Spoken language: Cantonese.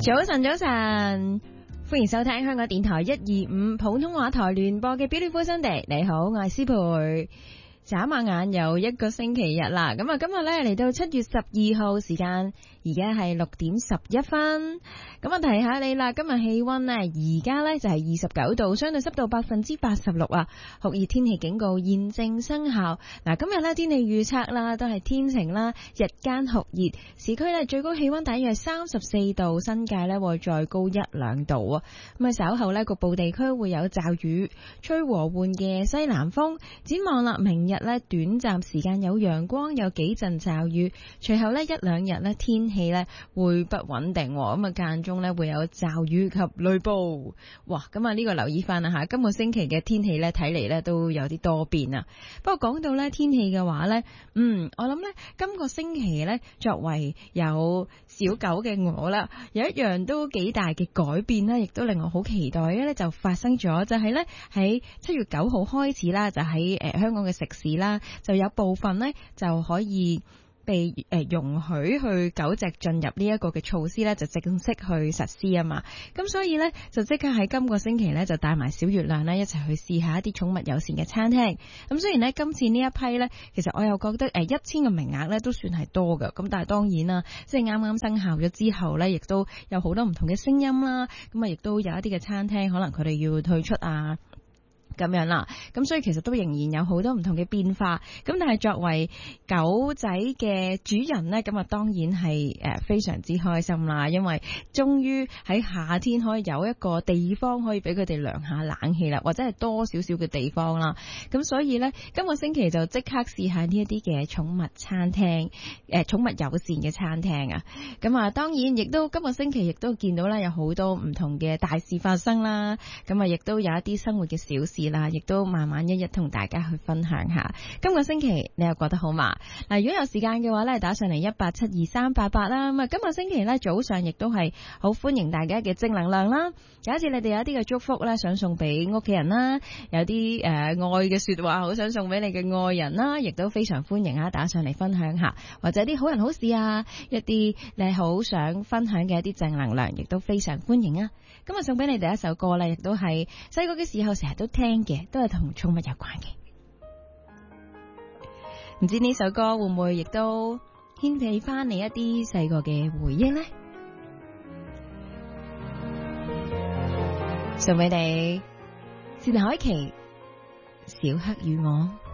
早晨，早晨，歡迎收聽香港電台125普通話台聯播嘅 Beautiful Sunday。你好，我係思培。眨下眼又一個星期日啦，咁啊今日咧嚟到7月12號，時間而家係6點11分。咁啊提下你啦，今日氣溫呢，而家呢就係29度，相對濕度86%啊，酷熱天氣警告現正生效。嗱，今日呢天氣預測啦，都係天晴啦，日間酷熱，市區呢最高氣溫大約34度，新界呢會再高1-2度啊。咁啊稍後呢局部地區會有驟雨，吹和緩嘅西南風。展望啦，明日咧短暫時間有陽光，有幾陣驟雨，隨後咧1-2日咧天氣咧會不穩定，咁啊間中咧會有驟雨及雷暴。哇，咁啊呢個留意翻啦吓，今個星期嘅天氣咧睇嚟咧都有啲多變啊。不過講到咧天氣嘅話咧，我諗咧今個星期咧作為有小狗嘅我啦，有一樣都幾大嘅改變啦，亦都令我好期待嘅咧就發生咗，就係咧喺7月9號開始啦，就喺香港嘅食肆啦，就有部分呢就可以被容許去狗隻進入呢一個嘅措施呢，就正式去實施啊嘛。咁所以呢，就即刻喺今個星期呢，就帶埋小月亮呢一齊去試下一啲寵物友善嘅餐廳。咁雖然呢，今次呢一批呢，其實我又覺得1000個名額呢都算係多㗎。咁但係當然啦，即係啱啱生效咗之後呢，亦都有好多唔同嘅聲音啦。咁啊，亦都有一啲嘅餐廳可能佢哋要退出啊。咁樣啦，咁所以其實都仍然有好多唔同嘅變化。咁但係作為狗仔嘅主人呢，咁啊當然係非常之開心啦，因為終於喺夏天可以有一個地方可以俾佢哋涼下冷氣啦，或者係多少少嘅地方啦。咁所以呢，今個星期就即刻試下呢一啲嘅寵物餐廳，寵物友善嘅餐廳啊。咁啊當然亦都今個星期亦都見到啦，有好多唔同嘅大事發生啦。咁啊亦都有一啲生活嘅小事啦，亦都慢慢一同大家去分享下。今個星期你又覺得好嘛？嗱，如果有時間嘅話咧，打上嚟1872388啦。咁啊，今個星期咧早上亦都係好歡迎大家嘅正能量啦。假設你哋有一啲嘅祝福咧，想送俾屋企人啦，有啲愛嘅說話好想送俾你嘅愛人啦，亦都非常歡迎啊！打上嚟分享下，或者啲好人好事啊，一啲你好想分享嘅一啲正能量，亦都非常歡迎啊！今日送俾你第一首歌咧，亦都係細個嘅時候成日都聽嘅，都係同寵物有關嘅。唔知呢首歌會唔會亦都牽起翻你一啲細個嘅回憶呢？送俾你，薛凱琪，小黑與我。